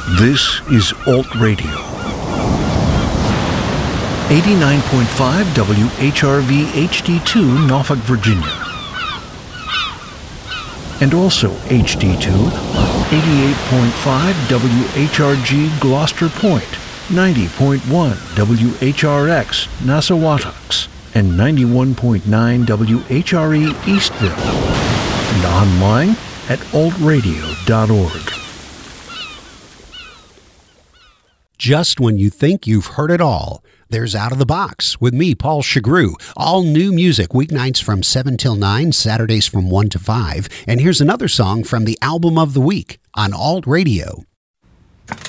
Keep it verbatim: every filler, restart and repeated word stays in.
This is Alt Radio. eighty-nine point five W H R V H D two, Norfolk, Virginia. And also H D two on eighty-eight point five W H R G, Gloucester Point, ninety point one W H R X, Nassawatucks, and ninety-one point nine W H R E, Eastville. And online at alt radio dot org. Just when you think you've heard it all, there's Out of the Box with me, Paul Chagru. All new music, weeknights from seven till nine, Saturdays from one to five. And here's another song from the album of the week on Alt Radio.